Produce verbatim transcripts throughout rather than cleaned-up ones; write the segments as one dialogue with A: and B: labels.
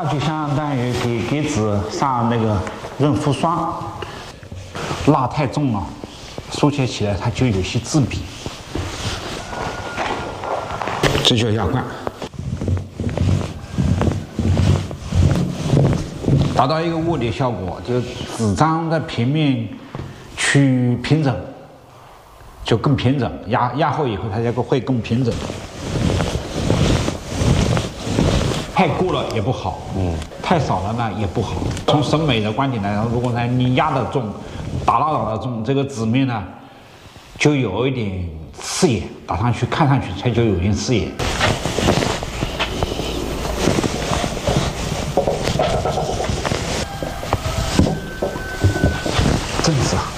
A: 就相当于给给纸上那个润肤霜，蜡太重了，书写起来它就有些自闭。这叫压冠，达到一个物理效果，就是纸张的平面去平整，就更平整。压压厚以后，它这个会更平整。太过了也不好，嗯，太少了呢也不好。从审美的观点来说，如果呢你压得重，打蜡打得重，这个纸面呢就有一点刺眼，打上去看上去它就有点刺眼。正式啊。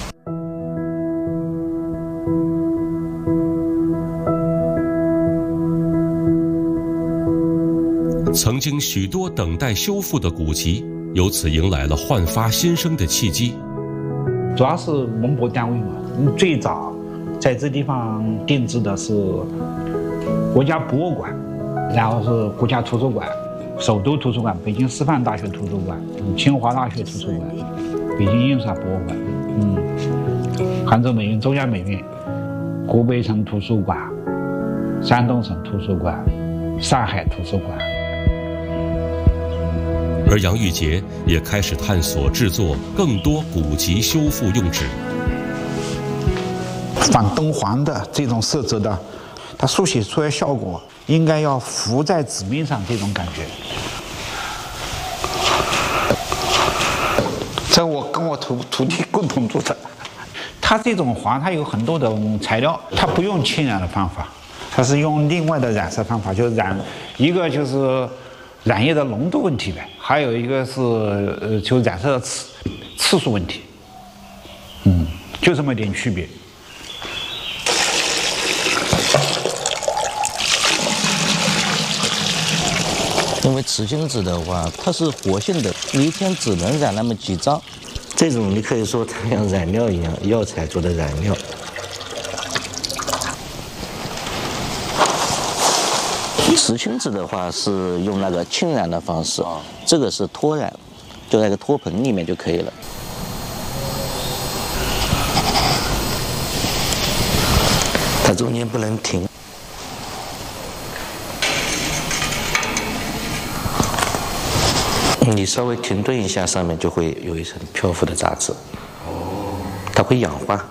B: 曾经许多等待修复的古籍，由此迎来了焕发新生的契机。
A: 主要是文博单位嘛，最早在这地方定制的是国家博物馆，然后是国家图书馆、首都图书馆、北京师范大学图书馆、清华大学图书馆、北京印刷博物馆，嗯，杭州美院、中央美院、湖北省图书馆、山东省图书馆、上海图书馆。
B: 而杨玉杰也开始探索制作更多古籍修复用纸。
A: 反敦煌的这种色泽的，它书写出来效果应该要浮在纸面上，这种感觉。这我跟我徒徒弟共同做的。它这种黄，它有很多的材料，它不用浸染的方法，它是用另外的染色方法，就是染一个就是染液的浓度问题呗，还有一个是呃就染色的次次数问题，嗯，就这么一点区别。
C: 因为瓷青纸的话，它是活性的，你一天只能染那么几张。这种你可以说它像染料一样，药材做的染料。瓷青纸的话是用那个浸染的方式，这个是脱染，就在一个脱盆里面就可以了。它中间不能停。你稍微停顿一下，上面就会有一层漂浮的杂质，它会氧化。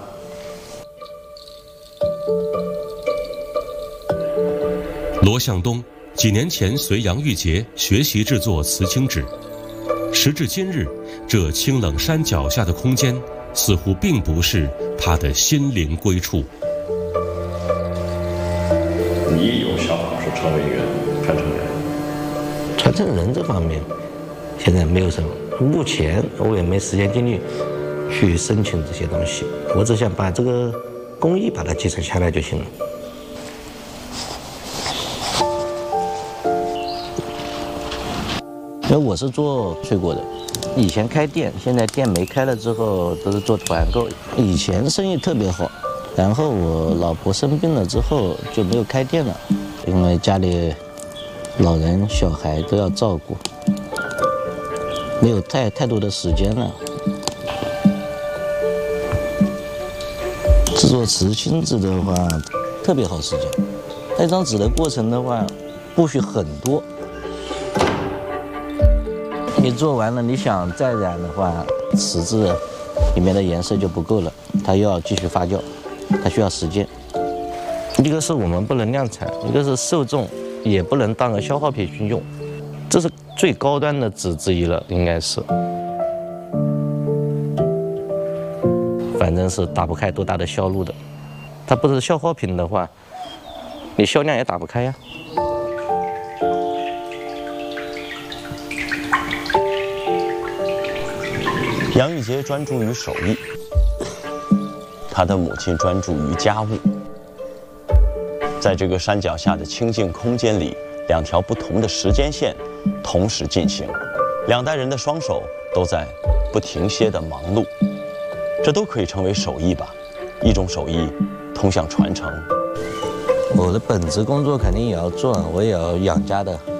B: 罗向东几年前随杨玉杰学习制作瓷青纸，时至今日，这清冷山脚下的空间似乎并不是他的心灵归处。
D: 你有想法是成为一个传承人？
C: 传承人这方面现在没有什么，目前我也没时间精力去申请这些东西，我只想把这个工艺把它继承下来就行了。因为我是做翠果的，以前开店，现在店没开了之后都是做团购。以前生意特别好，然后我老婆生病了之后就没有开店了，因为家里老人小孩都要照顾，没有太太多的时间了。制作瓷青纸的话特别耗时间，那张纸的过程的话不许很多。你做完了，你想再染的话，瓷质里面的颜色就不够了，它又要继续发酵，它需要时间。一个是我们不能量产，一个是受众也不能当个消耗品去用，这是最高端的纸之一了，应该是。反正是打不开多大的销路的，它不是消耗品的话，你销量也打不开呀。
D: 杨玉杰专注于手艺，他的母亲专注于家务。在这个山脚下的清静空间里，两条不同的时间线同时进行，两代人的双手都在不停歇地忙碌，这都可以成为手艺吧？一种手艺通向传承。
C: 我的本职工作肯定也要做，我也要养家的。